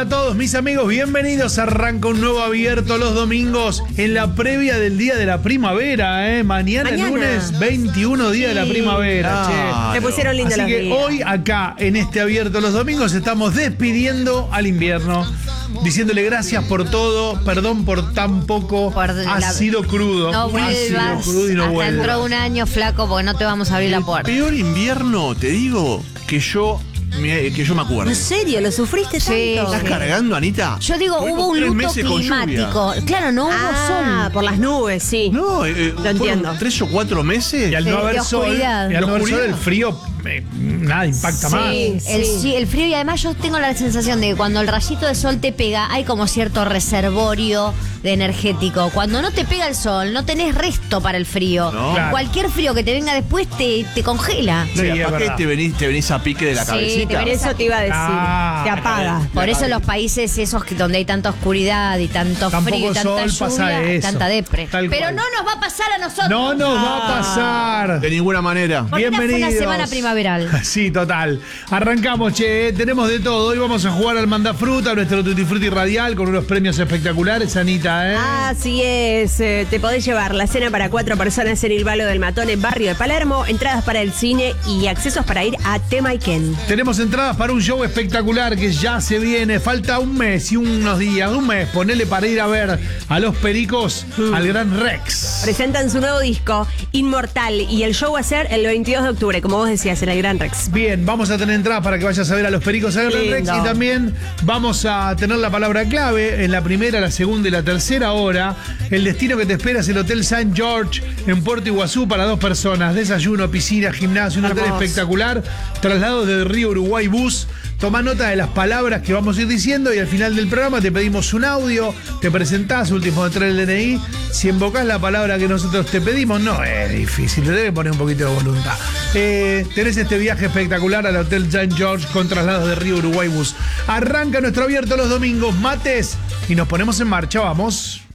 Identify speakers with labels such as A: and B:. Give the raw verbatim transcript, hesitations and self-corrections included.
A: para todos mis amigos, bienvenidos. Arranca un nuevo abierto los domingos en la previa del día de la primavera, ¿eh? Mañana,
B: Mañana.
A: lunes veintiuno, día de la primavera,
B: Claro.
A: che.
B: Me pusieron lindo
A: Así
B: los
A: que
B: días.
A: hoy acá en este abierto los domingos estamos despidiendo al invierno, diciéndole gracias por todo, perdón por tan poco,
C: Por
A: ha
C: la-
A: sido crudo,
C: No
A: ha sido
C: vuelvas
A: crudo y no
C: hasta
A: vuelvas.
C: dentro de un año, flaco, porque no te vamos a abrir la puerta.
D: Peor invierno, te digo, que yo me, que yo me acuerdo.
B: ¿En serio? ¿Lo sufriste
C: Sí,
B: tanto?
D: ¿Estás cargando, Anita?
C: Yo digo,
D: Fueron
C: hubo un
D: tres
C: luto
D: meses con
C: climático. Claro, no hubo
B: Ah,
C: sol.
B: por las nubes, sí.
D: No, eh,
B: Lo
D: fueron
B: entiendo.
D: tres o cuatro meses.
A: Y al
C: Sí,
A: no haber
C: de
A: sol,
C: oscuridad.
A: y al no
D: ¿De
A: haber sol,
D: oscuridad?
A: el frío eh, nada impacta
B: Sí.
A: más.
C: El, sí, el frío, y además yo tengo la sensación de que cuando el rayito de sol te pega, hay como cierto reservorio de energético. Cuando no te pega el sol, no tenés resto para el frío.
D: No.
A: Claro.
C: Cualquier frío que te venga después te, te congela.
A: Sí, es
D: ¿Para qué
A: verdad.
D: te venís, te venís a pique de la
C: Sí,
D: cabecita?
C: te venís
B: Eso te iba a decir.
A: Ah,
B: te apaga.
C: Por eso los países esos que- donde hay tanta oscuridad y tanto
A: Tan
C: frío y
A: poco
C: tanta
A: sol, pasa
C: lluvia,
A: eso.
C: tanta depre.
A: Tal
C: Pero
A: cual.
C: no nos va a pasar a nosotros.
A: No nos va a
B: Ah.
A: pasar.
D: De ninguna manera.
C: Porque esta fue una
A: Bienvenidos.
C: semana primaveral.
A: Sí, total. Arrancamos, che, eh, tenemos de todo. Hoy vamos a jugar al Mandafruta, nuestro Tutti Frutti radial, con unos premios espectaculares, Anita, ¿eh?
B: Así es, eh, te podés llevar la cena para cuatro personas en el Balo del Matón, en barrio de Palermo, entradas para el cine y accesos para ir a Temaiken.
A: Tenemos entradas para un show espectacular que ya se viene. Falta un mes y unos días, un mes, ponele para ir a ver a los Pericos al Gran Rex.
B: Presentan su nuevo disco, Inmortal, y el show va a ser el veintidós de octubre, como vos decías, en el Gran Rex.
A: Bien, vamos a tener entradas para que vayas a ver a los Pericos al Gran
B: Lindo.
A: Rex y también vamos a tener la palabra clave en la primera, la segunda y la tercera hora. El destino que te espera es el Hotel Saint George en Puerto Iguazú para dos personas. Desayuno, piscina, gimnasio, un hotel
B: Hermoso.
A: espectacular. Traslados del Río Uruguay Bus. Toma nota de las palabras que vamos a ir diciendo y al final del programa te pedimos un audio, te presentás, último de traer el D N I. Si invocás la palabra que nosotros te pedimos, no es difícil, te debe poner un poquito de voluntad. Eh, tenés este viaje espectacular al Hotel Saint George con traslados de Río Uruguay Bus. Arranca nuestro abierto los domingos, mates, y nos ponemos en marcha, vamos.